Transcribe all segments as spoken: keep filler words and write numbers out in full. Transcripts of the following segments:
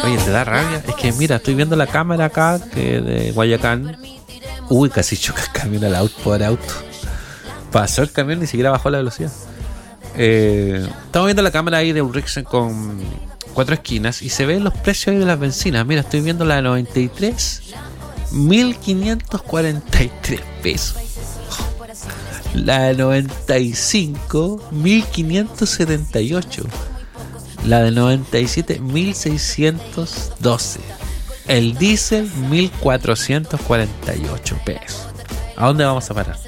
Oye, ¿te da rabia? Es que mira, estoy viendo la cámara acá que de Guayacán. Uy, casi choca el camión al auto, pobre auto. Pasó el camión, ni siquiera bajó la velocidad. Eh, estamos viendo la cámara ahí de Ulrichsen con cuatro esquinas y se ven los precios ahí de las bencinas. Mira, estoy viendo la de noventa y tres, mil quinientos cuarenta y tres pesos. La de noventa y cinco, mil quinientos setenta y ocho. La de noventa y siete, mil seiscientos doce. El diésel, mil cuatrocientos cuarenta y ocho pesos. ¿A dónde vamos a parar?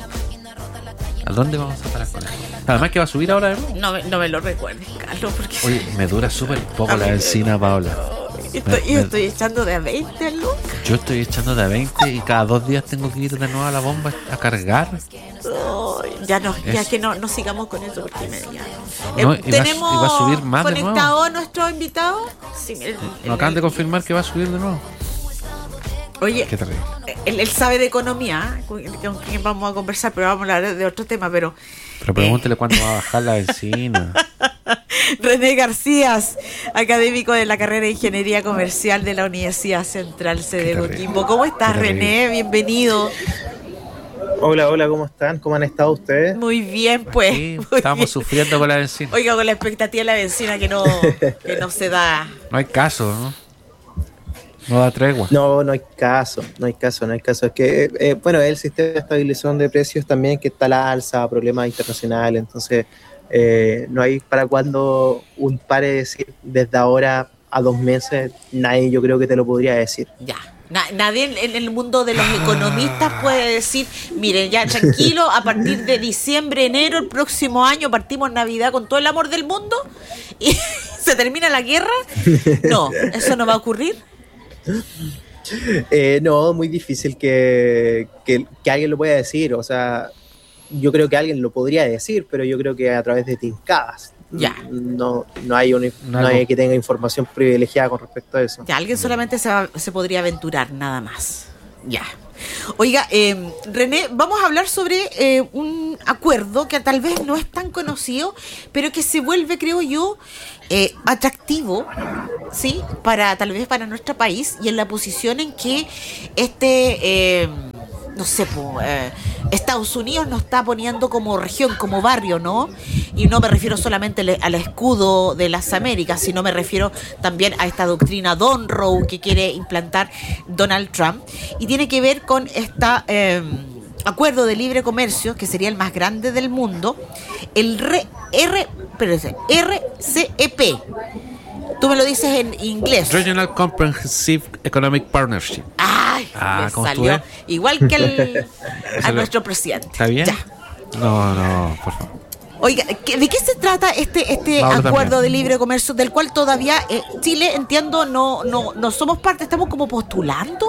¿A dónde vamos a parar con eso? Además que va a subir ahora de nuevo. No, me- no me lo recuerdes, Carlos, porque Oye, me dura súper poco A la mí me- benzina, Paola. estoy, me- yo me- estoy echando de a veinte, Lucas. Yo estoy echando de a veinte y cada dos días tengo que ir de nuevo a la bomba a cargar. Ay, ya no, ya Es- que no, no sigamos con eso porque me ya. No, Eh, y va a- ¿Tenemos y va a subir más de nuevo. conectado a nuestro invitado? Sí, el- Nos acaban de el- confirmar que va a subir de nuevo. Oye, Qué terrible. él, él sabe de economía, con, con quien vamos a conversar, pero vamos a hablar de otro tema, pero Pero pregúntele cuándo va a bajar la benzina. René García, académico de la carrera de Ingeniería Comercial de la Universidad Central C D terrible. Coquimbo. ¿Cómo estás, Qué terrible. René? Bienvenido. Hola, hola, ¿cómo están? ¿Cómo han estado ustedes? Muy bien, pues. Sí, muy estamos bien. sufriendo con la benzina. Oiga, con la expectativa de la benzina que no, que no se da. No hay caso, ¿no? No da tregua. No, no hay caso, no hay caso, no hay caso. Es que, eh, eh, bueno, el sistema de estabilización de precios también que está a la alza, problemas internacionales, entonces eh, no hay para cuando un pare decir desde ahora a dos meses, nadie yo creo que te lo podría decir. Ya. Na- nadie en, en el mundo de los economistas puede decir, miren, ya tranquilo, a partir de diciembre, enero, el próximo año partimos Navidad con todo el amor del mundo y se termina la guerra. No, eso no va a ocurrir. Eh, no, muy difícil que, que, que alguien lo pueda decir, o sea, yo creo que alguien lo podría decir, pero yo creo que a través de tincadas. Ya. No, no hay una, No no hay algo- que tenga información privilegiada con respecto a eso. Ya, alguien solamente se, va- se podría aventurar, nada más. Ya. Oiga, eh, René, vamos a hablar sobre eh, un acuerdo que tal vez no es tan conocido, pero que se vuelve, creo yo, eh, atractivo, ¿sí? Para, tal vez para nuestro país y en la posición en que este, eh, no sé, po, eh, Estados Unidos nos está poniendo como región, como barrio, ¿no? Y no me refiero solamente al, al escudo de las Américas, sino me refiero también a esta doctrina Monroe que quiere implantar Donald Trump. Y tiene que ver con este acuerdo de libre comercio, que sería el más grande del mundo, el R, R, espérese, R C E P. Tú me lo dices en inglés. Regional Comprehensive Economic Partnership. Ay, Ah, me ¿cómo salió estuve? igual que el, a Eso lo- nuestro presidente. ¿Está bien? Ya. No, no, por favor. Oiga, ¿qué- ¿de qué se trata este este Paula acuerdo también. de libre comercio del cual todavía eh, Chile, entiendo, no, no, no somos parte, estamos como postulando?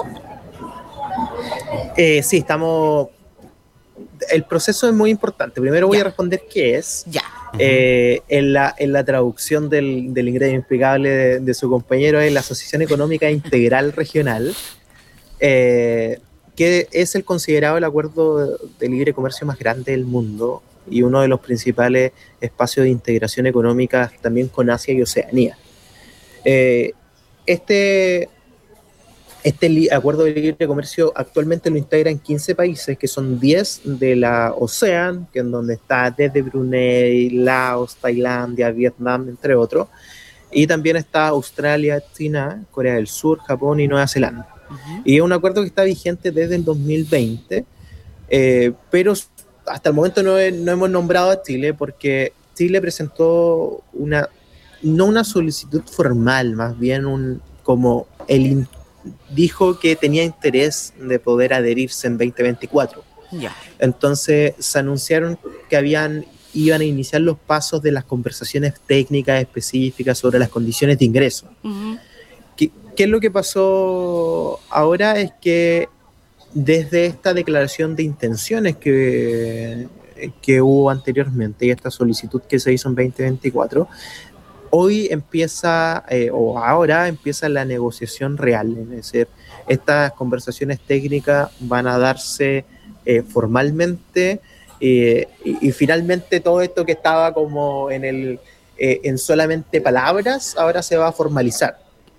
Eh, sí, estamos... El proceso es muy importante. Primero voy Ya. a responder qué es. Ya. Eh, en, la, en la traducción del, del inglés impecable de, de su compañero es la Asociación Económica Integral Regional, eh, que es el considerado el acuerdo de libre comercio más grande del mundo y uno de los principales espacios de integración económica también con Asia y Oceanía. Eh, este, este li- acuerdo de libre comercio actualmente lo integran quince países, que son diez de la ASEAN, que en donde está desde Brunei, Laos, Tailandia, Vietnam, entre otros, y también está Australia, China, Corea del Sur, Japón y Nueva Zelanda. Ujú. Y es un acuerdo que está vigente desde el dos mil veinte, eh, pero hasta el momento no, he- no hemos nombrado a Chile porque Chile presentó una, no una solicitud formal, más bien un, como el in- dijo que tenía interés de poder adherirse en veinte veinticuatro. Ya. Entonces se anunciaron que habían, iban a iniciar los pasos de las conversaciones técnicas específicas sobre las condiciones de ingreso. Ujú. ¿Qué, qué es lo que pasó ahora? Es que desde esta declaración de intenciones que, que hubo anteriormente y esta solicitud que se hizo en veinte veinticuatro, hoy empieza, eh, o ahora empieza la negociación real, es decir, estas conversaciones técnicas van a darse eh, formalmente eh, y, y finalmente todo esto que estaba como en, el, eh, en solamente palabras, ahora se va a formalizar.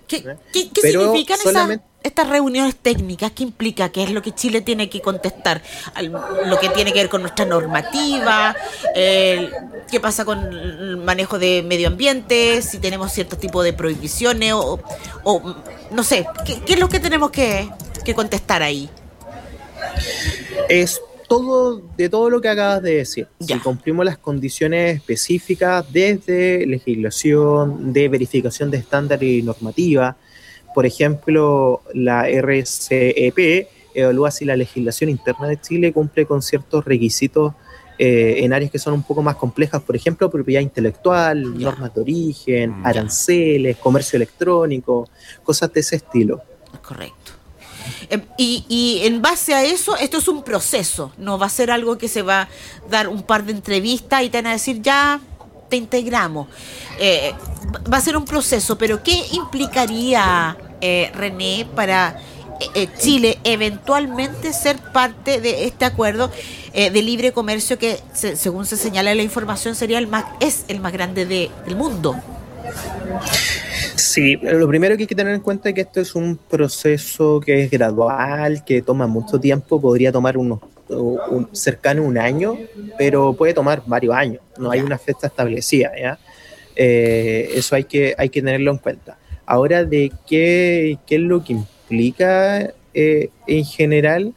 ¿Qué, qué, qué Pero significan solamente... esas, estas reuniones técnicas? ¿Qué implica? ¿Qué es lo que Chile tiene que contestar? Al, lo que tiene que ver con nuestra normativa, eh, qué pasa con el manejo de medio ambiente, si tenemos cierto tipo de prohibiciones o, o no sé, ¿qué, qué es lo que tenemos que, que contestar ahí? Es todo de todo lo que acabas de decir. Ya. Si cumplimos las condiciones específicas desde legislación, de verificación de estándares y normativa, por ejemplo, la R C E P evalúa si la legislación interna de Chile cumple con ciertos requisitos eh, en áreas que son un poco más complejas, por ejemplo, propiedad intelectual, ya. normas de origen, ya. aranceles, comercio electrónico, cosas de ese estilo. Correcto. Eh, y, y en base a eso, esto es un proceso, no va a ser algo que se va a dar un par de entrevistas y te van a decir ya te integramos. Eh, va a ser un proceso, pero ¿qué implicaría, eh, René, para eh, Chile eventualmente ser parte de este acuerdo eh, de libre comercio que, se, según se señala en la información, sería el más, es el más grande de, del mundo? Sí, lo primero que hay que tener en cuenta es que esto es un proceso que es gradual, que toma mucho tiempo, podría tomar unos un, cercano a un año, pero puede tomar varios años, no hay una fecha establecida, ¿ya? Eh, eso hay que, hay que tenerlo en cuenta. Ahora, de qué, qué es lo que implica eh, en general,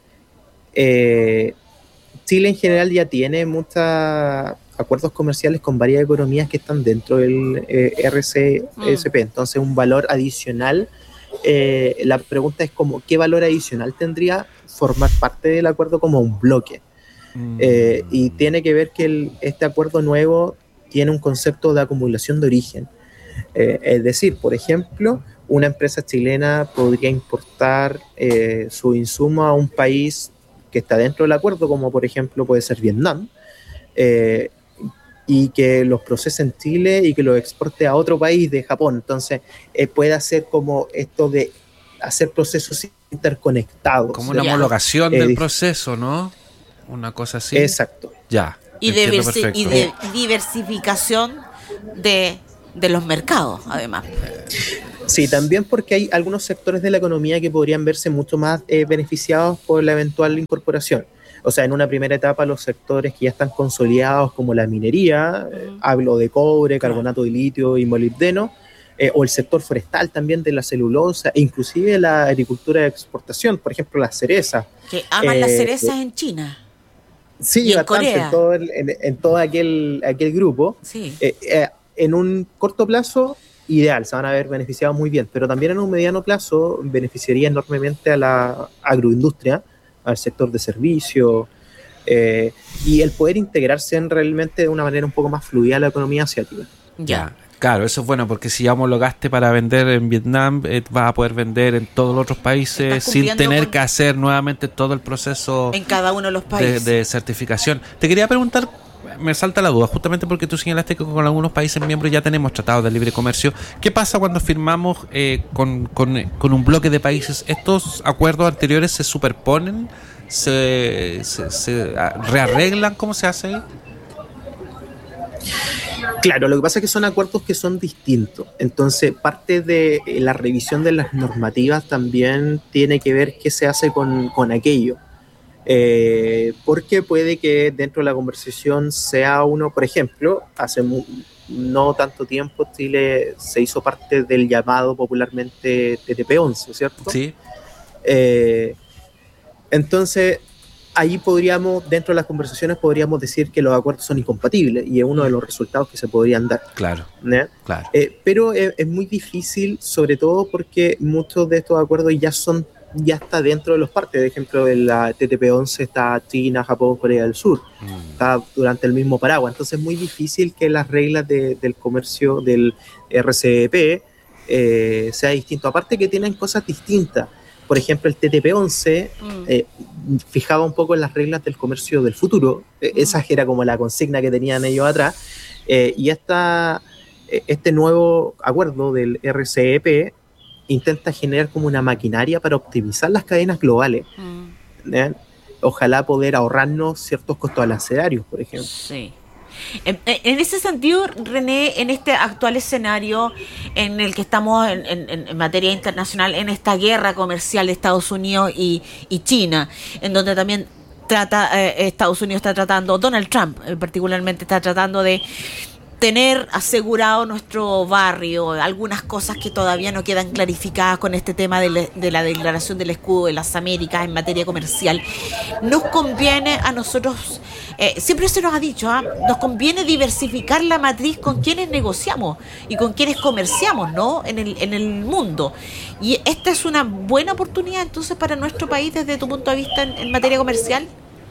eh, Chile en general ya tiene muchas acuerdos comerciales con varias economías que están dentro del eh, R C E P, mm. entonces un valor adicional, eh, la pregunta es como, ¿qué valor adicional tendría formar parte del acuerdo como un bloque? Mm. Eh, y tiene que ver que el, este acuerdo nuevo tiene un concepto de acumulación de origen, eh, es decir, por ejemplo, una empresa chilena podría importar eh, su insumo a un país que está dentro del acuerdo, como por ejemplo puede ser Vietnam, eh, y que los procese en Chile y que los exporte a otro país de Japón. Entonces eh, puede hacer como esto de hacer procesos interconectados. Como una ya. homologación eh, del proceso, ¿no? Una cosa así. Exacto. Ya. Y, diversi- y de diversificación de, de los mercados, además. Sí, también porque hay algunos sectores de la economía que podrían verse mucho más eh, beneficiados por la eventual incorporación. O sea, en una primera etapa los sectores que ya están consolidados como la minería, uh-huh. eh, hablo de cobre, carbonato de litio y molibdeno, eh, o el sector forestal también de la celulosa, e inclusive la agricultura de exportación, por ejemplo las cerezas. Que aman eh, las cerezas eh, en China. Sí, y en bastante, Corea. En todo, el, en, en todo aquel, aquel grupo. Sí. Eh, eh, en un corto plazo, ideal, se van a ver beneficiados muy bien, pero también en un mediano plazo beneficiaría enormemente a la agroindustria, al sector de servicio, eh, y el poder integrarse en realmente de una manera un poco más fluida a la economía asiática. Ya, claro, eso es bueno, porque si ya homologaste para vender en Vietnam, eh, vas a poder vender en todos los otros países sin tener que hacer nuevamente todo el proceso en cada uno de los países de, de certificación. Te quería preguntar, me salta la duda, justamente porque tú señalaste que con algunos países miembros ya tenemos tratados de libre comercio. ¿Qué pasa cuando firmamos eh, con, con, con un bloque de países? ¿Estos acuerdos anteriores se superponen? ¿Se, se, se rearreglan? ¿Cómo se hace ahí? Claro, lo que pasa es que son acuerdos que son distintos. Entonces, parte de la revisión de las normativas también tiene que ver qué se hace con, con aquello. Eh, porque puede que dentro de la conversación sea uno, por ejemplo, hace mu- no tanto tiempo Chile se hizo parte del llamado popularmente T T P once, ¿cierto? Sí. Eh, entonces, ahí podríamos, dentro de las conversaciones, podríamos decir que los acuerdos son incompatibles y es uno de los resultados que se podrían dar. Claro, ¿no? claro. Eh, pero es, es muy difícil, sobre todo porque muchos de estos acuerdos ya son ya está dentro de los partes. De ejemplo, en la T T P once está China, Japón, Corea del Sur, mm. está durante el mismo paraguas, entonces es muy difícil que las reglas de, del comercio del R C E P eh, sea distinto, aparte que tienen cosas distintas. Por ejemplo, el T T P once mm. eh, fijaba un poco en las reglas del comercio del futuro, mm. esa era como la consigna que tenían ellos atrás, eh, y esta, este nuevo acuerdo del R C E P intenta generar como una maquinaria para optimizar las cadenas globales. Mm. ¿eh? Ojalá poder ahorrarnos ciertos costos arancelarios, por ejemplo. Sí. En, en ese sentido, René, en este actual escenario en el que estamos en, en, en materia internacional, en esta guerra comercial de Estados Unidos y, y China, en donde también trata eh, Estados Unidos está tratando, Donald Trump eh, particularmente está tratando de tener asegurado nuestro barrio, algunas cosas que todavía no quedan clarificadas con este tema de, le, de la declaración del escudo de las Américas en materia comercial. Nos conviene a nosotros, eh, siempre se nos ha dicho, ¿eh? nos conviene diversificar la matriz con quienes negociamos y con quienes comerciamos, ¿no? En el, en el mundo. Y esta es una buena oportunidad entonces para nuestro país desde tu punto de vista en, en materia comercial.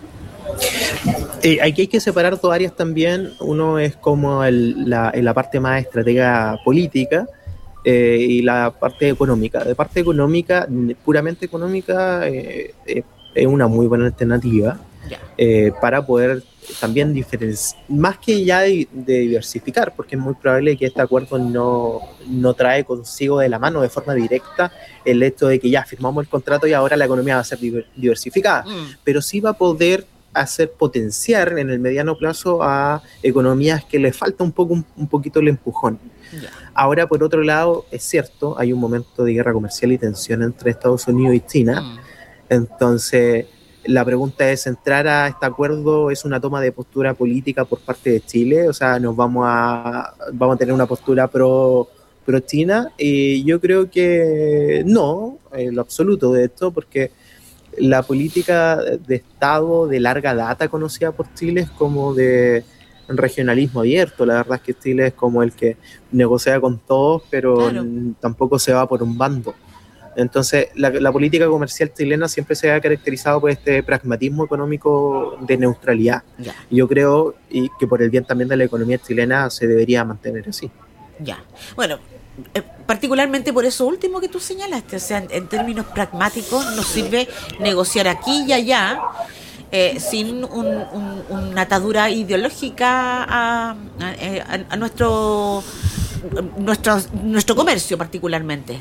Eh, aquí hay que separar dos áreas también. Uno es como el, la, la parte más estratégica política eh, y la parte económica. De parte económica, puramente económica, eh, eh, es una muy buena alternativa eh, para poder también diferenciar, más que ya de, de diversificar, porque es muy probable que este acuerdo no, no trae consigo de la mano de forma directa el hecho de que ya firmamos el contrato y ahora la economía va a ser diversificada, mm. pero sí va a poder hacer potenciar en el mediano plazo a economías que le falta un poco un, un poquito el empujón. Yeah. Ahora, por otro lado, es cierto, hay un momento de guerra comercial y tensión entre Estados Unidos y China. Mm. Entonces, la pregunta es, ¿entrar a este acuerdo es una toma de postura política por parte de Chile? O sea, ¿nos vamos a, vamos a tener una postura pro, pro China? Y yo creo que no, en lo absoluto de esto, porque la política de Estado de larga data conocida por Chile es como de regionalismo abierto. La verdad es que Chile es como el que negocia con todos, pero claro, tampoco se va por un bando. Entonces, la, la política comercial chilena siempre se ha caracterizado por este pragmatismo económico de neutralidad. Ya. Yo creo y que por el bien también de la economía chilena se debería mantener así. Ya, bueno, eh, particularmente por eso último que tú señalaste, o sea, en, en términos pragmáticos nos sirve negociar aquí y allá eh, sin un, un, una atadura ideológica a, a, a, a nuestro, nuestro nuestro comercio particularmente.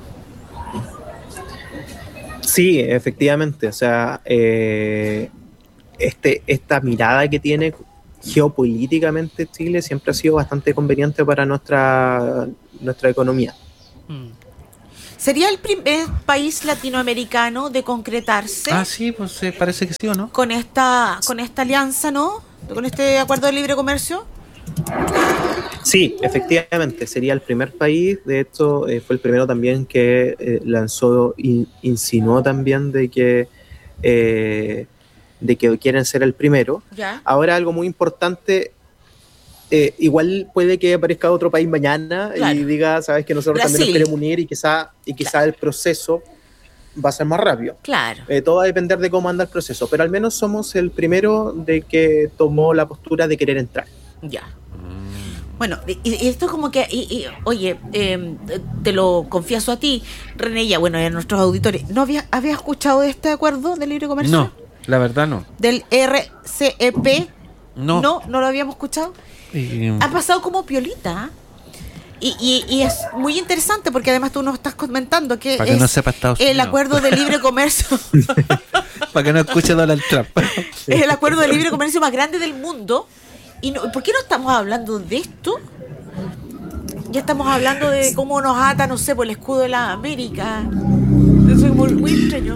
Sí, efectivamente, o sea, eh, este, esta mirada que tiene geopolíticamente Chile siempre ha sido bastante conveniente para nuestra, nuestra economía. ¿Sería el primer país latinoamericano de concretarse? Ah, sí, pues eh, parece que sí, ¿o no? Con esta, con esta alianza, ¿no? Con este acuerdo de libre comercio. Sí, efectivamente, sería el primer país. De hecho, eh, fue el primero también que eh, lanzó, in, insinuó también de que eh, de que quieren ser el primero. ¿Ya? Ahora, algo muy importante, eh, igual puede que aparezca otro país mañana, claro, y diga, sabes que nosotros Brasil también nos queremos unir y quizá, y quizá claro, el proceso va a ser más rápido. Claro. Eh, todo va a depender de cómo anda el proceso, pero al menos somos el primero de que tomó la postura de querer entrar. Ya. Bueno, y, y esto como que, y, y, oye, eh, te lo confieso a ti, René, ya, bueno, y a nuestros auditores, ¿no había, había escuchado de este acuerdo de libre comercio? No, la verdad no. ¿Del R C E P? No. ¿No? ¿No lo habíamos escuchado? Y... ha pasado como piolita, y, y, y es muy interesante porque además tú nos estás comentando que, para que es no sepa Estados el Unidos, acuerdo de libre comercio. para que no escuche Donald Trump. Es el acuerdo de libre comercio más grande del mundo. ¿Y no, por qué no estamos hablando de esto? Ya estamos hablando de cómo nos ata, no sé, por el escudo de la América. Eso es muy, muy extraño.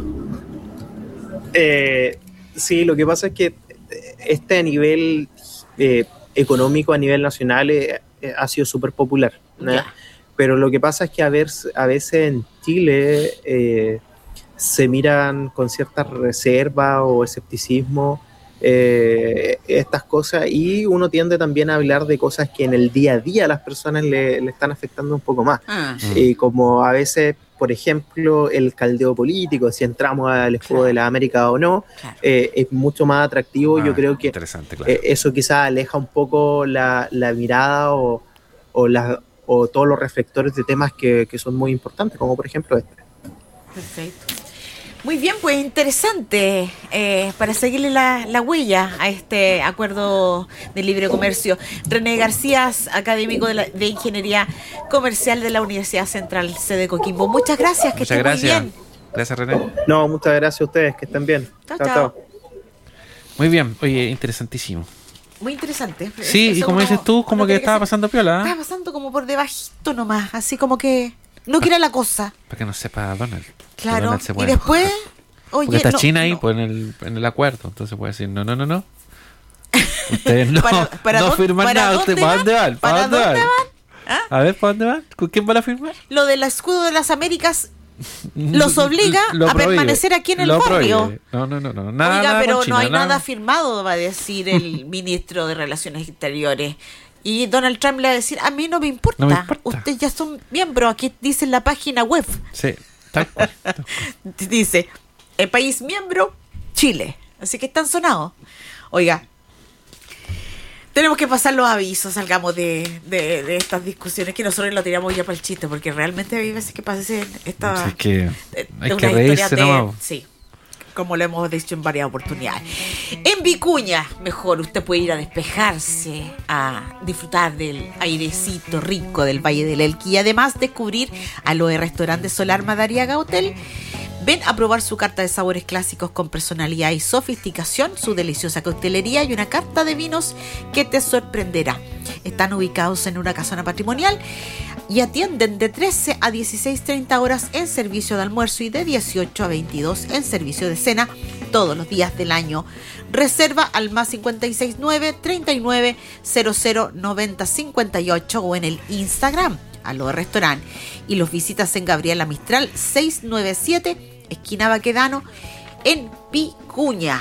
Eh, sí, lo que pasa es que este a nivel eh, económico, a nivel nacional, eh, eh, ha sido súper popular, ¿no? Pero lo que pasa es que a, ver, a veces en Chile eh, se miran con cierta reserva o escepticismo Eh, estas cosas, y uno tiende también a hablar de cosas que en el día a día a las personas le, le están afectando un poco más, ah. eh, como a veces, por ejemplo, el caldeo político, si entramos al escudo, claro, de la América o no, claro, eh, es mucho más atractivo. Ah, yo creo que claro, eh, eso quizás aleja un poco la, la mirada o, o, la, o todos los reflectores de temas que, que son muy importantes, como por ejemplo este. Perfecto. Muy bien, pues interesante eh, para seguirle la, la huella a este acuerdo de libre comercio. René García, académico de, la, de Ingeniería Comercial de la Universidad Central, sede Coquimbo. Muchas gracias, que muchas estén gracias. muy bien. Gracias, René. No, muchas gracias a ustedes, que estén bien. Chao, chao. Muy bien, oye, interesantísimo. muy interesante. Sí, Eso y como uno- dices tú, como uno que tiene estaba ser- pasando piola. Estaba ¿eh? pasando como por debajito nomás, así como que no quiera la cosa. Para que no sepa Donald. Que Claro. Donald se Y puede después, enojar. oye, Porque está no, China ahí no. pues, en, el, en el acuerdo. Entonces puede decir, no, no, no, no. Ustedes no, ¿Para- para no dónde- firman para nada. dónde ¿Ustedes para van? dónde van? ¿Para dónde dónde van? ¿Ah? A ver, ¿para dónde van? ¿Con quién van a firmar? Lo del escudo de las Américas los obliga Lo a prohíbe, permanecer aquí en el lo barrio. prohíbe. No, no, no, no. Nada, Oiga, nada pero con China, no hay nada firmado, va a decir el ministro de Relaciones Exteriores. Y Donald Trump le va a decir, a mí no me importa. No me importa. Ustedes ya son miembros, aquí dice en la página web. Sí, tal cual. tal cual. Dice, el país miembro, Chile. Así que están sonados. Oiga, tenemos que pasar los avisos, salgamos de, de, de estas discusiones que nosotros lo tiramos ya para el chiste, porque realmente hay veces que parecen esta... Así que de- hay de que una reírse historia de- nomás. Sí, como lo hemos dicho en varias oportunidades. En Vicuña, mejor, usted puede ir a despejarse, a disfrutar del airecito rico del Valle del Elqui y además descubrir a los restaurantes Solar Madariaga Hotel. Ven a probar su carta de sabores clásicos con personalidad y sofisticación, su deliciosa coctelería y una carta de vinos que te sorprenderá. Están ubicados en una casona patrimonial y atienden de trece a dieciséis treinta horas en servicio de almuerzo y de dieciocho a veintidós en servicio de cena todos los días del año. Reserva al más cincuenta y seis nueve, treinta y nueve, cero cero, noventa, cincuenta y ocho o en el Instagram a los restaurantes y los visitas en Gabriela Mistral seiscientos noventa y siete, esquina Baquedano, en Vicuña.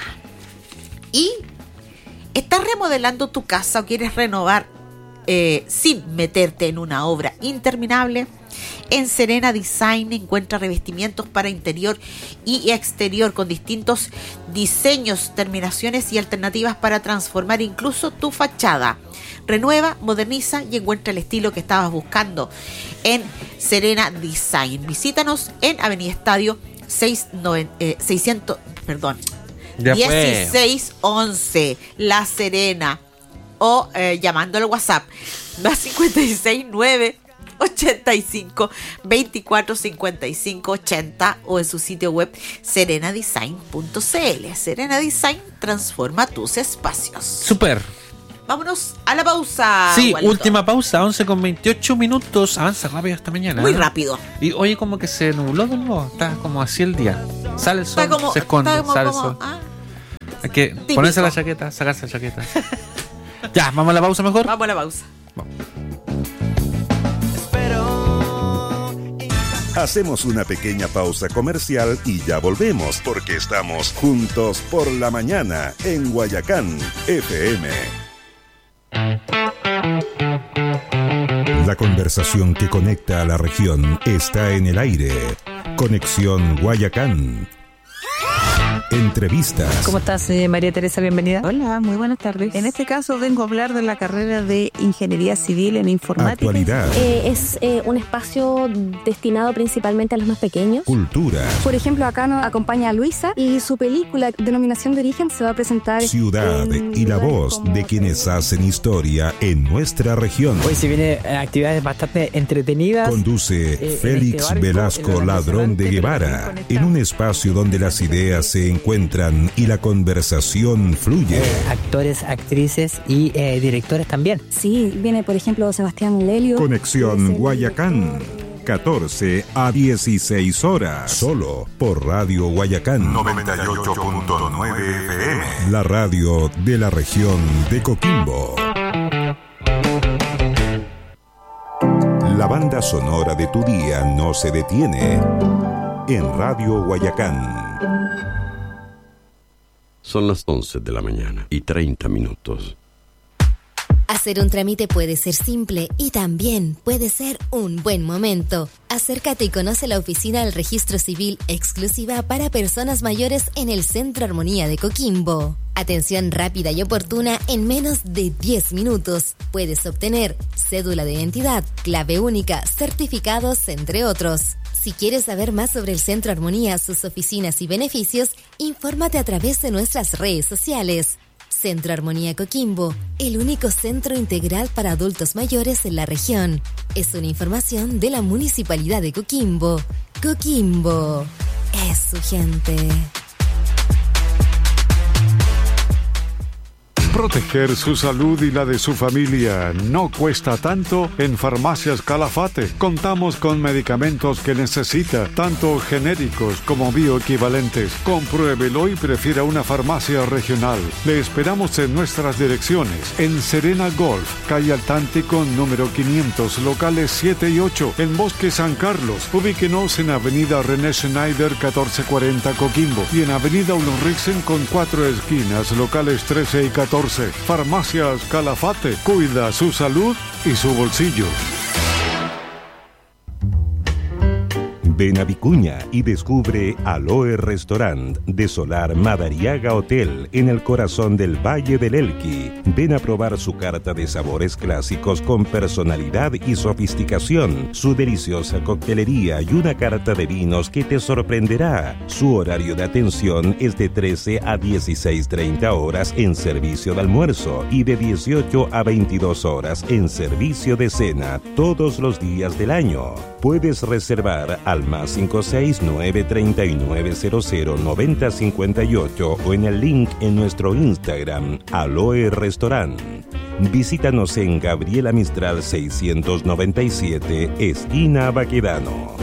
Y estás remodelando tu casa o quieres renovar eh, sin meterte en una obra interminable. En Serena Design encuentra revestimientos para interior y exterior con distintos diseños, terminaciones y alternativas para transformar incluso tu fachada. Renueva, moderniza y encuentra el estilo que estabas buscando en Serena Design. Visítanos en Avenida Estadio seiscientos, perdón, Ya fue. dieciséis once La Serena o eh, llamando al WhatsApp más cincuenta y seis nueve, ochenta y cinco, veinticuatro, cincuenta y cinco, ochenta o en su sitio web serena design punto c l. Serena Design transforma tus espacios. Super. Vámonos a la pausa. Sí, Waldo. última pausa, once con veintiocho minutos. Avanza rápido esta mañana. Muy ¿eh? rápido. Y oye, como que se nubló de nuevo. Está como así el día. Sale el sol, Está como, se esconde, está como- sale como- el sol. ah, Hay que típico. ponerse la chaqueta, sacarse la chaqueta. Ya, vamos a la pausa mejor. Vamos a la pausa. Hacemos una pequeña pausa comercial y ya volvemos porque estamos juntos por la mañana en Guayacán F M. La conversación que conecta a la región está en el aire. Conexión Guayacán. Entrevistas. ¿Cómo estás, eh, María Teresa? Bienvenida. Hola, muy buenas tardes. En este caso vengo a hablar de la carrera de Ingeniería Civil en Informática. Actualidad. Eh, es eh, un espacio destinado principalmente a los más pequeños. Cultura. Por ejemplo, acá nos acompaña Luisa y su película Denominación de Origen se va a presentar Ciudad en y la lugares voz como- de quienes hacen historia en nuestra región. Hoy se vienen eh, actividades bastante entretenidas. Conduce en Félix este barco, Velasco en la Ladrón de restaurante, Guevara, pero también en un espacio donde las ideas se encuentran y la conversación fluye. Eh, actores, actrices y eh, directores también. Sí, viene por ejemplo Sebastián Lelio. Conexión Guayacán, catorce a dieciséis horas, solo por Radio Guayacán noventa y ocho punto nueve F M, la radio de la región de Coquimbo. La banda sonora de tu día no se detiene en Radio Guayacán. Son las once de la mañana y treinta minutos. Hacer un trámite puede ser simple y también puede ser un buen momento. Acércate y conoce la oficina del Registro Civil exclusiva para personas mayores en el Centro Armonía de Coquimbo. Atención rápida y oportuna en menos de diez minutos. Puedes obtener cédula de identidad, clave única, certificados, entre otros. Si quieres saber más sobre el Centro Armonía, sus oficinas y beneficios, infórmate a través de nuestras redes sociales. Centro Armonía Coquimbo, el único centro integral para adultos mayores en la región. Es una información de la Municipalidad de Coquimbo. Coquimbo es su gente. Proteger su salud y la de su familia no cuesta tanto en Farmacias Calafate. Contamos con medicamentos que necesita, tanto genéricos como bioequivalentes. Compruébelo y prefiera una farmacia regional. Le esperamos en nuestras direcciones. En Serena Golf, calle Altántico número quinientos, locales siete y ocho. En Bosque San Carlos, ubíquenos en Avenida René Schneider catorce cuarenta Coquimbo. Y en Avenida Ulriksen con cuatro esquinas, locales trece y catorce. Farmacias Calafate, cuida su salud y su bolsillo. Ven a Vicuña y descubre Aloe Restaurant de Solar Madariaga Hotel en el corazón del Valle del Elqui. Ven a probar su carta de sabores clásicos con personalidad y sofisticación, su deliciosa coctelería y una carta de vinos que te sorprenderá. Su horario de atención es de trece a dieciséis treinta horas en servicio de almuerzo y de dieciocho a veintidós horas en servicio de cena todos los días del año. Puedes reservar al más cinco seis nueve tres nueve cero cero nueve cero cinco ocho o en el link en nuestro Instagram, Aloe Restaurant. Visítanos en Gabriela Mistral seiscientos noventa y siete, esquina Baquedano.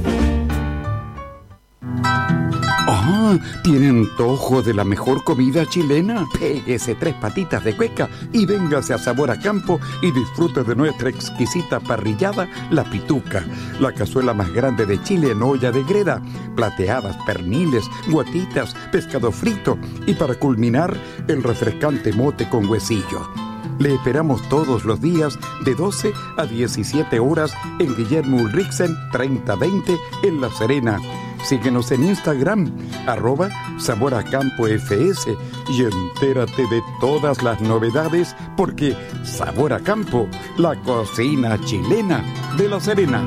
Ah, ¿tiene antojo de la mejor comida chilena? Péguese tres patitas de cueca y véngase a Sabor a Campo y disfrute de nuestra exquisita parrillada, La Pituca, la cazuela más grande de Chile en olla de greda, plateadas, perniles, guatitas, pescado frito y para culminar, el refrescante mote con huesillo. Le esperamos todos los días de doce a diecisiete horas en Guillermo Ulriksen treinta veinte en La Serena. Síguenos en Instagram, arroba Sabor a Campo F S y entérate de todas las novedades porque Sabor a Campo, la cocina chilena de La Serena.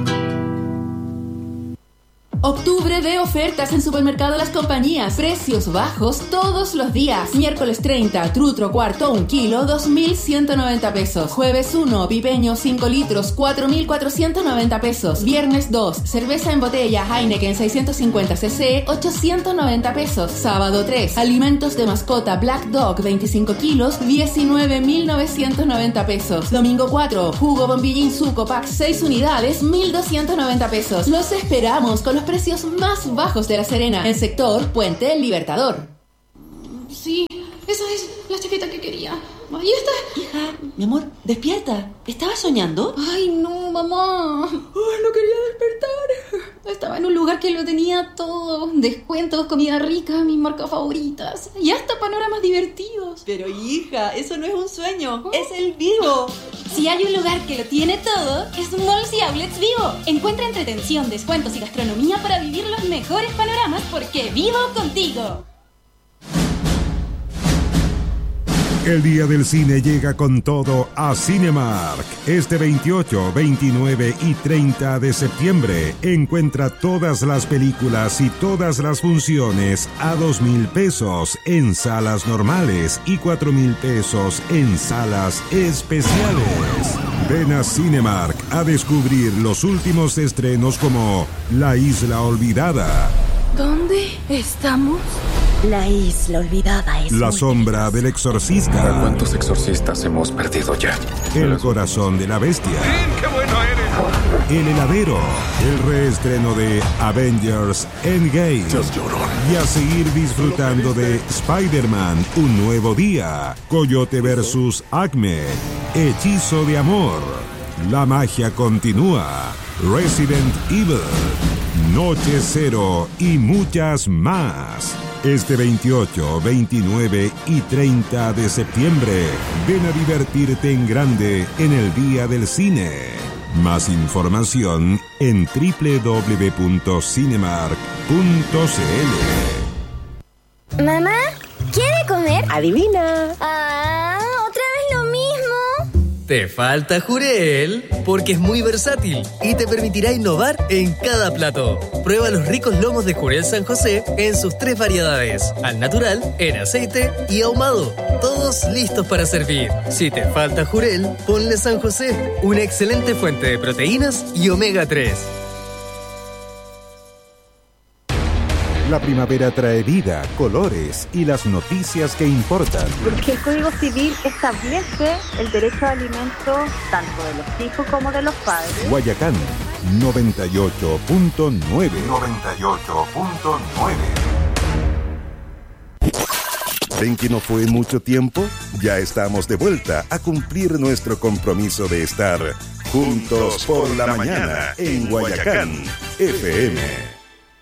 Octubre de ofertas en Supermercado Las Compañías. Precios bajos todos los días. Miércoles treinta, trutro cuarto un kilo, dos mil ciento noventa pesos. Jueves uno, pipeño cinco litros, cuatro mil cuatrocientos noventa pesos. Viernes dos, cerveza en botella Heineken seiscientos cincuenta centilitros, ochocientos noventa pesos. Sábado tres, alimentos de mascota Black Dog veinticinco kilos, diecinueve mil novecientos noventa pesos. Domingo cuatro, jugo bombillín Suco Pack seis unidades, mil doscientos noventa pesos. Los esperamos con los precios más bajos de La Serena, en sector Puente Libertador. Sí, esa es la chaqueta que quería. Ahí está. Hija, mi amor, despierta. ¿Estabas soñando? Ay, no, mamá. Ay, no quería despertar. Estaba en un lugar que lo tenía todo. Descuentos, comida rica, mis marcas favoritas. Y hasta panoramas divertidos. Pero hija, eso no es un sueño. ¿Oh? Es el Vivo. Si hay un lugar que lo tiene todo, es Malls y Outlets Vivo. Encuentra entretención, descuentos y gastronomía para vivir los mejores panoramas porque vivo contigo. El Día del Cine llega con todo a Cinemark. Este veintiocho, veintinueve y treinta de septiembre encuentra todas las películas y todas las funciones a dos mil pesos en salas normales y cuatro mil pesos en salas especiales. Ven a Cinemark a descubrir los últimos estrenos como La Isla Olvidada. ¿Dónde estamos? La Isla Olvidada es La Sombra del Exorcista. ¿Cuántos exorcistas hemos perdido ya? El Corazón de la Bestia. ¡Qué bueno eres! El Heladero. El reestreno de Avengers Endgame. Y a seguir disfrutando de Spider-Man Un Nuevo Día. Coyote versus Acme. Hechizo de Amor. La Magia Continúa. Resident Evil. Noche Cero y muchas más. Este veintiocho, veintinueve y treinta de septiembre, ven a divertirte en grande en el Día del Cine. Más información en doble u doble u doble u punto cinemark punto c l. Mamá, ¿quiere comer? Adivina. Ah, ¿otra vez lo mismo? Te falta Jurel, porque es muy versátil y te permitirá innovar en cada plato. Prueba los ricos lomos de Jurel San José en sus tres variedades: al natural, en aceite y ahumado. Todos listos para servir. Si te falta Jurel, ponle San José, una excelente fuente de proteínas y omega tres. La primavera trae vida, colores y las noticias que importan. Porque el Código Civil establece el derecho a alimentos tanto de los hijos como de los padres. Guayacán, noventa y ocho punto nueve. noventa y ocho punto nueve. ¿Ven que no fue mucho tiempo? Ya estamos de vuelta a cumplir nuestro compromiso de estar juntos por la mañana en Guayacán F M.